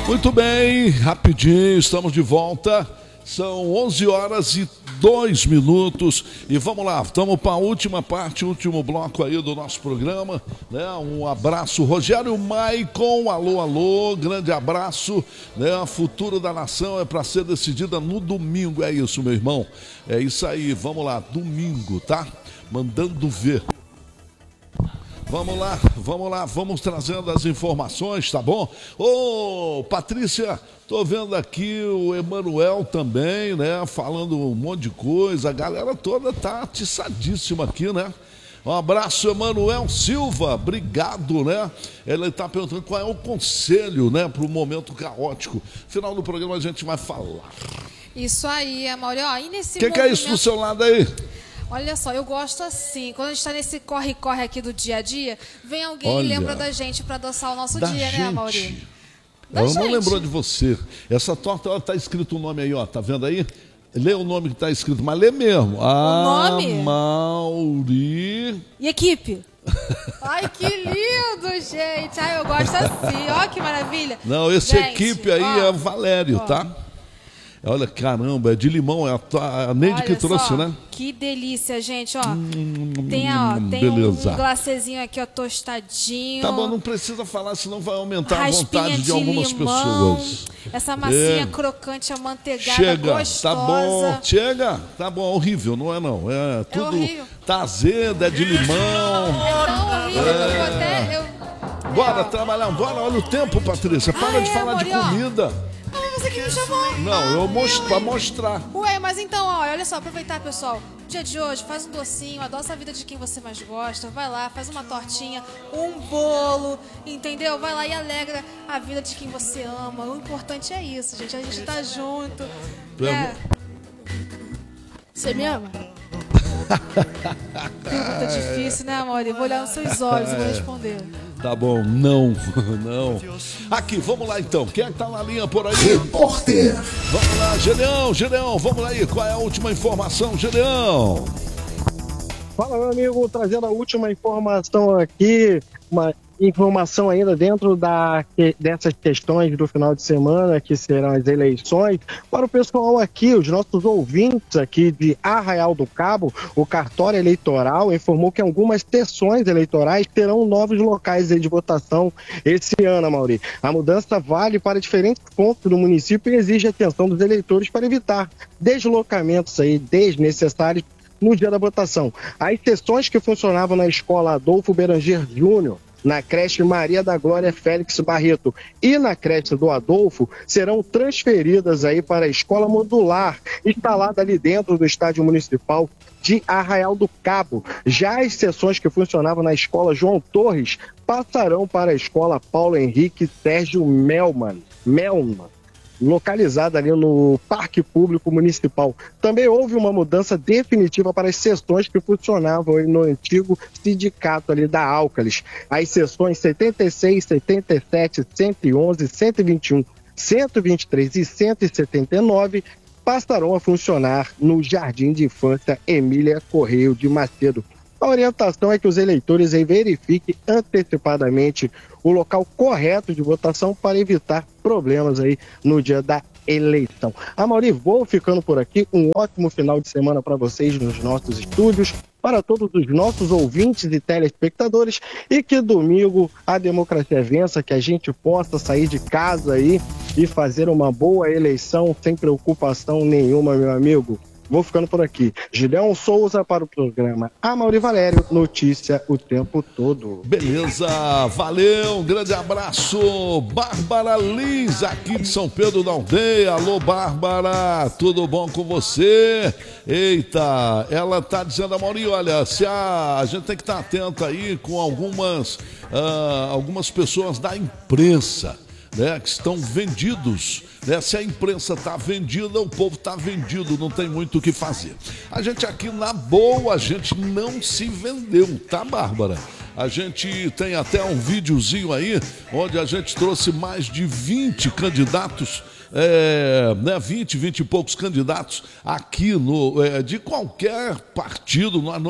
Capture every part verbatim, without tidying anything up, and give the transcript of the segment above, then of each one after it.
Muito bem, rapidinho, estamos de volta. São onze horas e dois minutos e vamos lá, estamos para a última parte, último bloco aí do nosso programa, né? Um abraço, Rogério Maicon, alô, alô, grande abraço, né? O futuro da nação é para ser decidida no domingo, é isso, meu irmão, é isso aí, vamos lá, domingo, tá? Mandando ver. Vamos lá, vamos lá, vamos trazendo as informações, tá bom? Ô, Patrícia, tô vendo aqui o Emanuel também, né? Falando um monte de coisa, a galera toda tá atiçadíssima aqui, né? Um abraço, Emanuel Silva, obrigado, né? Ele está perguntando qual é o conselho, né, para o momento caótico. Final do programa a gente vai falar. Isso aí, Amaury. Ó, e nesse O que, movimento... que é isso do seu lado aí? Olha só, eu gosto assim, quando a gente está nesse corre-corre aqui do dia a dia, vem alguém Olha, e lembra da gente para adoçar o nosso da dia, gente. né, Amaury? Da Ela gente. não lembrou de você. Essa torta, ela tá escrito o nome aí, ó, tá vendo aí? Lê o nome que tá escrito, mas lê mesmo. nome? Amaury. E equipe? Ai, que lindo, gente. Ai, eu gosto assim. Ó, que maravilha. Não, esse gente, equipe aí ó, é Valério, ó. tá? Olha, caramba, é de limão, é a, a Neide Olha que trouxe, só, né? Que delícia, gente, ó. Hum, tem ó, tem beleza. um glacezinho aqui, ó, tostadinho. Tá bom, não precisa falar, senão vai aumentar Raspinha a vontade de, de algumas limão, pessoas. Essa massinha É. crocante, amanteigada, Chega, gostosa. tá bom, chega, tá bom, horrível, não é não, é tudo, horrível. tá azedo, é de limão. É tão horrível que eu vou até... Eu... Bora É, ó. trabalhar, bora, olha o tempo, Patrícia, para Ah, de é, falar de amor, ó. comida. Ah, você que me chamou. Não, eu mostro pra mostrar. Ué, mas então, ó, olha só, aproveitar, pessoal. Dia de hoje, faz um docinho, adoça a vida de quem você mais gosta. Vai lá, faz uma tortinha, um bolo, entendeu? Vai lá e alegra a vida de quem você ama. O importante é isso, gente. A gente tá junto. Né? Você me ama? Pergunta difícil, né, amor? Eu vou olhar nos seus olhos e vou responder. Tá bom, não, não. Aqui, vamos lá então. Quem é que tá na linha por aí? Repórter. Vamos lá, Gedeão, Gedeão, vamos lá aí. Qual é a última informação, Gedeão? Fala, meu amigo, trazendo a última informação aqui, uma informação ainda dentro da, dessas questões do final de semana, que serão as eleições. Para o pessoal aqui, os nossos ouvintes aqui de Arraial do Cabo, o cartório eleitoral informou que algumas sessões eleitorais terão novos locais de votação esse ano, Amaury. A mudança vale para diferentes pontos do município e exige a atenção dos eleitores para evitar deslocamentos aí desnecessários no dia da votação. As sessões que funcionavam na escola Adolfo Beranger Júnior, na creche Maria da Glória Félix Barreto e na creche do Adolfo serão transferidas aí para a escola modular instalada ali dentro do estádio municipal de Arraial do Cabo. Já as sessões que funcionavam na escola João Torres passarão para a escola Paulo Henrique Sérgio Melman, Melman, localizada ali no Parque Público Municipal. Também houve uma mudança definitiva para as sessões que funcionavam no antigo sindicato ali da Álcalis. As sessões setenta e seis, setenta e sete, cento e onze, cento e vinte e um, cento e vinte e três e cento e setenta e nove passarão a funcionar no Jardim de Infância Emília Correio de Macedo. A orientação é que os eleitores aí verifiquem antecipadamente o local correto de votação para evitar problemas aí no dia da eleição. Amaury, vou ficando por aqui. Um ótimo final de semana para vocês nos nossos estúdios, para todos os nossos ouvintes e telespectadores, e que domingo a democracia vença, que a gente possa sair de casa aí e fazer uma boa eleição sem preocupação nenhuma, meu amigo. Vou ficando por aqui. Gideon Souza para o programa Amaury Valério, notícia o tempo todo. Beleza, valeu, um grande abraço. Bárbara Lins, aqui de São Pedro da Aldeia. Alô, Bárbara, tudo bom com você? Eita, ela tá dizendo, Amaury, olha, se a, a gente tem que estar atento aí com algumas, uh, algumas pessoas da imprensa, né, que estão vendidos, né? Se a imprensa está vendida, o povo está vendido, não tem muito o que fazer. A gente aqui, na boa, a gente não se vendeu, tá, Bárbara? A gente tem até um videozinho aí, onde a gente trouxe mais de vinte candidatos, é, né, vinte, vinte e poucos candidatos aqui no, é, de qualquer partido. Nós não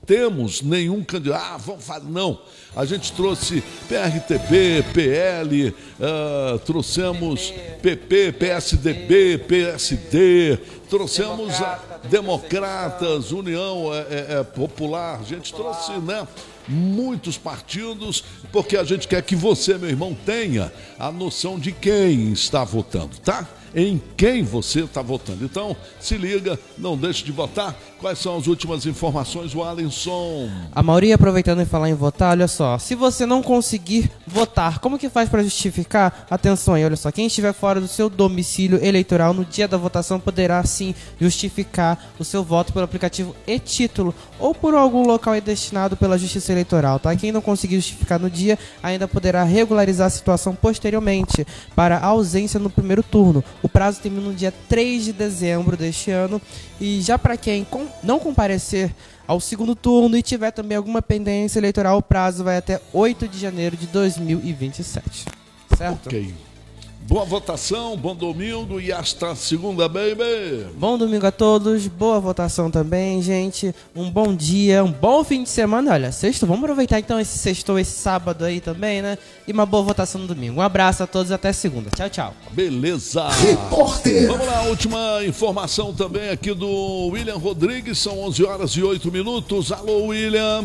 temos nenhum candidato. Ah, vamos fazer. Não. A gente trouxe P R T B, P L, uh, trouxemos P P, P S D B, P S D, trouxemos Democrata, Democratas, União é, é, é, Popular. A gente trouxe, né? Muitos partidos, porque a gente quer que você, meu irmão, tenha a noção de quem está votando, tá? Em quem você está votando. Então, se liga, não deixe de votar. Quais são as últimas informações, Alisson? A Mauri, aproveitando em falar em votar, olha só, se você não conseguir votar, como que faz para justificar? Atenção aí, olha só, quem estiver fora do seu domicílio eleitoral no dia da votação poderá sim justificar o seu voto pelo aplicativo e-título ou por algum local aí destinado pela Justiça Eleitoral, tá? Quem não conseguir justificar no dia ainda poderá regularizar a situação posteriormente para a ausência no primeiro turno. O prazo termina no dia três de dezembro deste ano e já para quem com não comparecer ao segundo turno e tiver também alguma pendência eleitoral, o prazo vai até oito de janeiro de dois mil e vinte e sete. Certo? Ok. Boa votação, bom domingo e hasta segunda, baby! Bom domingo a todos, boa votação também, gente. Um bom dia, um bom fim de semana. Olha, sexto, vamos aproveitar então esse sextou, esse sábado aí também, né? E uma boa votação no domingo. Um abraço a todos, até segunda. Tchau, tchau. Beleza! Repórter. Vamos lá, última informação também aqui do William Rodrigues. São onze horas e oito minutos. Alô, William!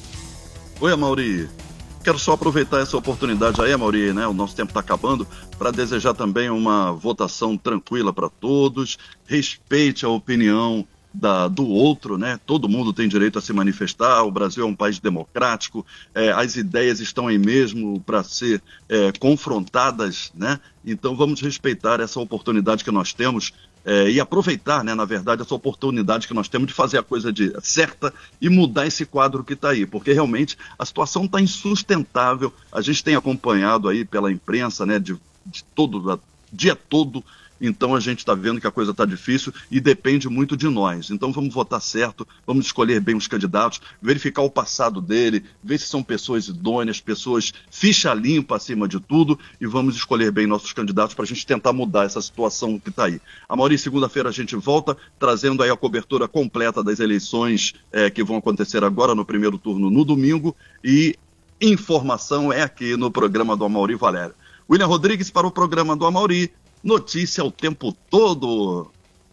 Oi, Amaury. Quero só aproveitar essa oportunidade aí, Amaury, né? O nosso tempo está acabando, para desejar também uma votação tranquila para todos. Respeite a opinião da, do outro, né? Todo mundo tem direito a se manifestar. O Brasil é um país democrático. É, as ideias estão aí mesmo para ser é, confrontadas, né? Então vamos respeitar essa oportunidade que nós temos. É, e aproveitar, né, na verdade, essa oportunidade que nós temos de fazer a coisa de, certa e mudar esse quadro que está aí, porque realmente a situação está insustentável. A gente tem acompanhado aí pela imprensa, né, de, de todo, dia todo. Então a gente está vendo que a coisa está difícil e depende muito de nós. Então vamos votar certo, vamos escolher bem os candidatos, verificar o passado dele, ver se são pessoas idôneas, pessoas ficha limpa acima de tudo, e vamos escolher bem nossos candidatos para a gente tentar mudar essa situação que está aí. Amaury, segunda-feira a gente volta, trazendo aí a cobertura completa das eleições é, que vão acontecer agora no primeiro turno no domingo, e informação é aqui no programa do Amaury Valério. William Rodrigues para o programa do Amaury. Notícia o tempo todo.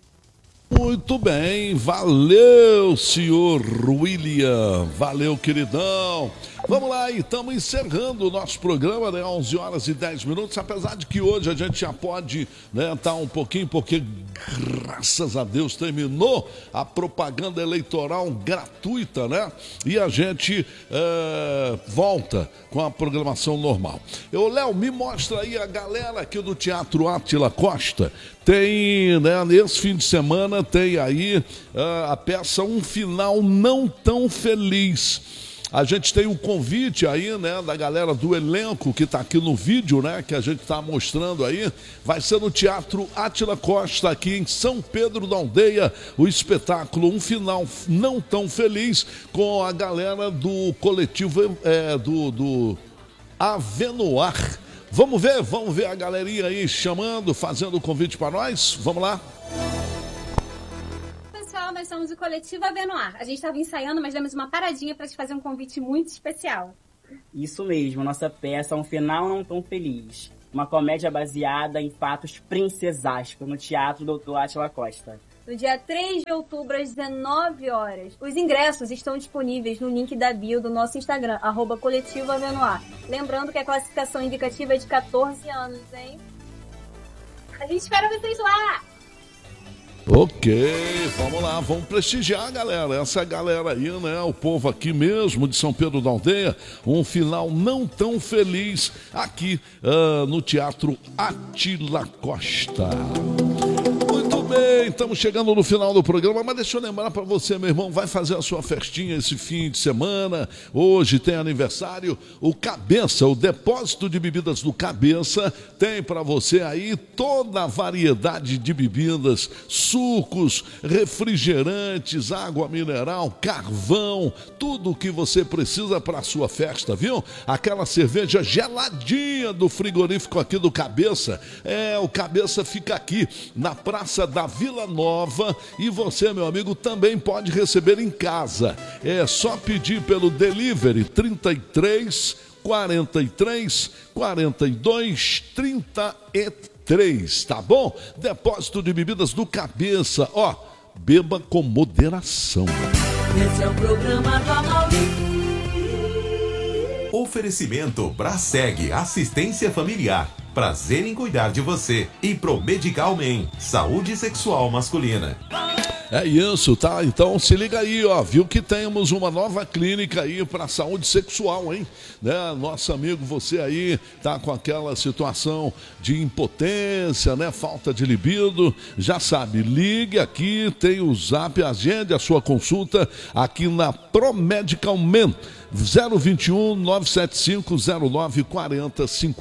Muito bem, valeu, senhor William, valeu, queridão. Vamos lá, e estamos encerrando o nosso programa, né, onze horas e dez minutos, apesar de que hoje a gente já pode, né, tá um pouquinho, porque graças a Deus terminou a propaganda eleitoral gratuita, né, e a gente é, volta com a programação normal. Eu, Léo, me mostra aí a galera aqui do Teatro Átila Costa. Tem, né, nesse fim de semana, tem aí uh, a peça Um Final Não Tão Feliz. A gente tem um convite aí, né, da galera do elenco que está aqui no vídeo, né, que a gente está mostrando aí. Vai ser no Teatro Átila Costa, aqui em São Pedro da Aldeia, o espetáculo Um Final Não Tão Feliz, com a galera do coletivo é, do, do Avenoar. Vamos ver, vamos ver a galerinha aí chamando, fazendo o convite para nós. Vamos lá. Pessoal, nós somos o coletivo Avenoar. A gente estava ensaiando, mas demos uma paradinha para te fazer um convite muito especial. Isso mesmo, nossa peça Um Final Não Tão Feliz. Uma comédia baseada em fatos princesásticos no Teatro doutor Átila Costa. No dia três de outubro, às dezenove horas. Os ingressos estão disponíveis no link da bio do nosso Instagram, arroba Coletivo Avenoar. Lembrando que a classificação indicativa é de quatorze anos, hein? A gente espera vocês lá! Ok, vamos lá, vamos prestigiar a galera, essa galera aí, né, o povo aqui mesmo de São Pedro da Aldeia, Um Final Não Tão Feliz, aqui uh, no Teatro Átila Costa. Bem, estamos chegando no final do programa, mas deixa eu lembrar para você, meu irmão, vai fazer a sua festinha esse fim de semana. Hoje tem aniversário, o Cabeça, o depósito de bebidas do Cabeça, tem para você aí toda a variedade de bebidas, sucos, refrigerantes, água mineral, carvão, tudo o que você precisa para a sua festa, viu? Aquela cerveja geladinha do frigorífico aqui do Cabeça, é, o Cabeça fica aqui na Praça da Vila Vila Nova. E você, meu amigo, também pode receber em casa. É só pedir pelo delivery trinta e três, quarenta e três, quarenta e dois, trinta e três, tá bom? Depósito de bebidas do Cabeça, ó, beba com moderação. Esse é o programa do Amaury. Oferecimento Braseg, assistência familiar. Prazer em cuidar de você. E Promedical Men, saúde sexual masculina. É isso, tá? Então se liga aí, ó, viu que temos uma nova clínica aí para saúde sexual, hein? Né? Nosso amigo, você aí tá com aquela situação de impotência, né? Falta de libido, já sabe, ligue aqui, tem o zap, agende a sua consulta aqui na Promedical Men. zero vinte e um, nove sete cinco, zero nove quatro zero, cinco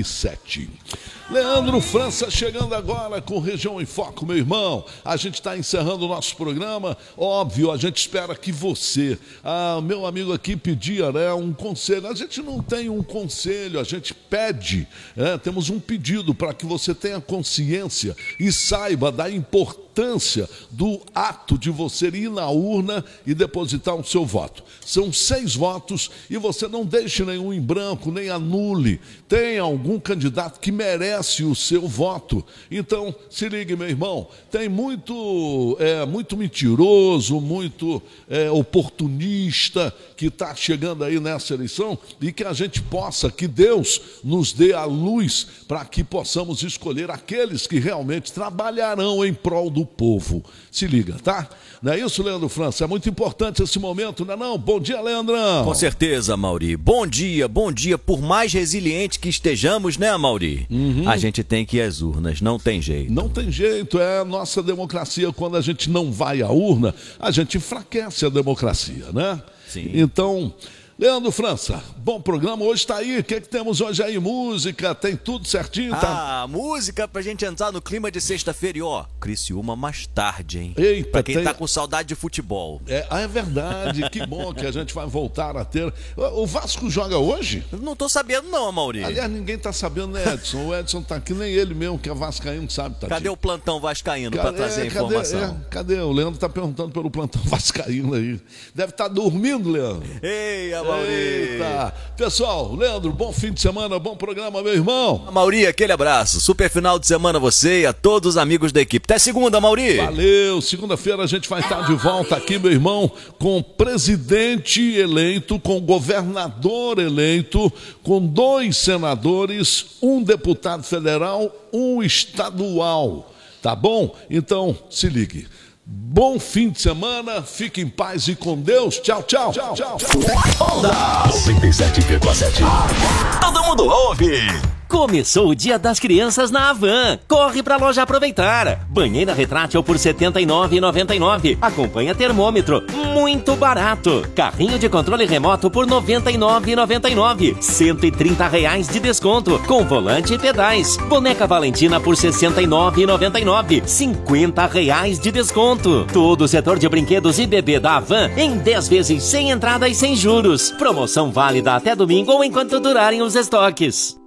sete. Leandro França chegando agora com Região em Foco, meu irmão. A gente está encerrando o nosso programa. Óbvio, a gente espera que você, ah, meu amigo aqui pedia, né, um conselho. A gente não tem um conselho, a gente pede, né, temos um pedido para que você tenha consciência e saiba da importância do ato de você ir na urna e depositar o seu voto. São seis votos e você não deixe nenhum em branco, nem anule. Tem algum candidato que merece o seu voto. Então, se ligue, meu irmão, tem muito, é, muito mentiroso, muito é, oportunista que está chegando aí nessa eleição e que a gente possa, que Deus nos dê a luz para que possamos escolher aqueles que realmente trabalharão em prol do povo. Se liga, tá? Não é isso, Leandro França? É muito importante esse momento, não é não? Bom dia, Leandrão! Com certeza, Mauri. Bom dia, bom dia. Por mais resiliente que estejamos, né, Mauri? Uhum. A gente tem que ir às urnas, não tem jeito. Não tem jeito, é a nossa democracia. Quando a gente não vai à urna, a gente enfraquece a democracia, né? Sim. Então, Leandro França, bom programa, hoje está aí, o que, é que temos hoje aí? Música, tem tudo certinho? Tá? Ah, música pra gente entrar no clima de sexta-feira e ó, Criciúma mais tarde, hein? Eita, pra quem tem... tá com saudade de futebol. É, é verdade, que bom que a gente vai voltar a ter... O Vasco joga hoje? Não tô sabendo não, Mauri. Aliás, ninguém tá sabendo, né, Edson? O Edson tá aqui, nem ele mesmo, que é vascaíno, sabe, Tati? Cadê o plantão vascaíno cadê, pra trazer a cadê, informação? É, cadê? O Leandro tá perguntando pelo plantão vascaíno aí. Deve estar tá dormindo, Leandro. Ei, Mauri. Eita. Pessoal, Leandro, bom fim de semana, bom programa, meu irmão. Mauri, aquele abraço. Super final de semana a você e a todos os amigos da equipe. Até segunda, Mauri. Valeu. Segunda-feira a gente vai estar de volta aqui, meu irmão, com presidente eleito, com governador eleito, com dois senadores, um deputado federal, um estadual. Tá bom? Então, se ligue. Bom fim de semana, fique em paz e com Deus. Tchau, tchau. Tchau, tchau. Onda noventa e sete vírgula sete. Todo mundo ouve. Começou o Dia das Crianças na Havan. Corre pra loja aproveitar. Banheira retrátil por setenta e nove reais e noventa e nove centavos. Acompanha termômetro. Muito barato. Carrinho de controle remoto por noventa e nove reais e noventa e nove centavos. cento e trinta reais de desconto. Com volante e pedais. Boneca Valentina por sessenta e nove reais e noventa e nove centavos. cinquenta reais de desconto. Todo o setor de brinquedos e bebê da Havan em dez vezes sem entrada e sem juros. Promoção válida até domingo ou enquanto durarem os estoques.